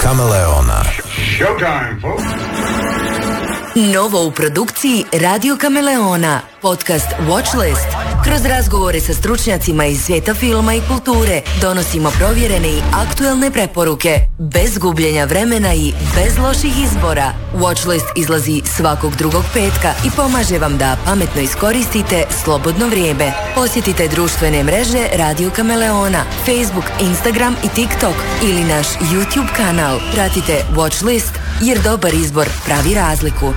Kameleona. Showtime, folks. Novo u produkciji Radio Kameleona, podcast Watchlist. Kroz razgovore sa stručnjacima iz svijeta filma i kulture donosimo provjerene i aktuelne preporuke, bez gubljenja vremena i bez loših izbora. Watchlist izlazi svakog drugog petka i pomaže vam da pametno iskoristite slobodno vrijeme. Posjetite društvene mreže Radio Kameleona, Facebook, Instagram i TikTok ili naš YouTube kanal. Pratite Watchlist jer dobar izbor pravi razliku.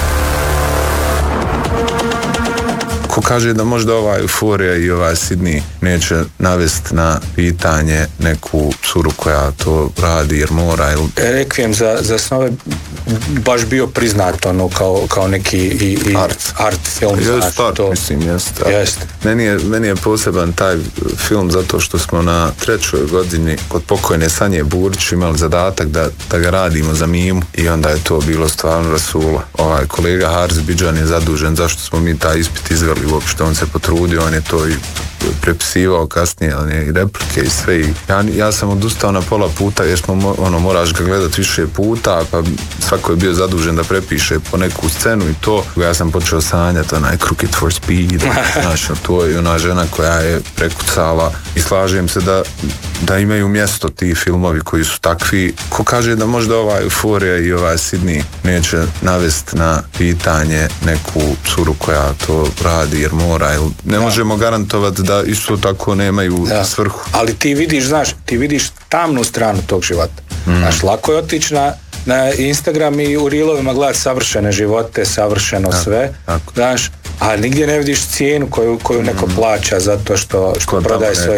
Ko kaže da možda ova euforija i ova Sydney neće navesti na pitanje neku curu koja to radi jer mora ili... Requiem za snove baš bio priznat ono kao neki i art film. Jest art, mislim, jest. Meni je poseban taj film zato što smo na 3. godini kod pokojne Sanje Burić imali zadatak da ga radimo za mimu i onda je to bilo stvarno rasula. Ovaj kolega Haris Bidžan je zadužen zašto smo mi taj ispit izveli uopšte, on se potrudio, on je to i prepisivao kasnije, on je i replike i sve. Ja sam odustao na pola puta jer smo, moraš ga gledati više puta, pa svako je bio zadužen da prepiše po neku scenu i to. Ja sam počeo sanjati onaj Crooked for Speed, znaš, to je ona žena koja je prekucala i slažem se da imaju mjesto ti filmovi koji su takvi. Ko kaže da možda ova euforija i ova Sydney neće navesti na pitanje neku curu koja to radi jer mora ili ne možemo garantovati da isto tako nemaju svrhu. Ali ti vidiš tamnu stranu tog života. Znaš, lako je otići na Instagram i u reelovima gledati savršene živote, savršeno sve, znaš, a nigdje ne vidiš cijenu koju neko plaća zato što prodaje svoje